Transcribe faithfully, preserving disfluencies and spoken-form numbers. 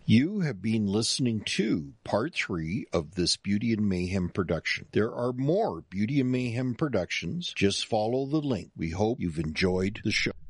You have been listening to part three of this Beauty and Mayhem production. There are more Beauty and Mayhem productions. Just follow the link. We hope you've enjoyed the show.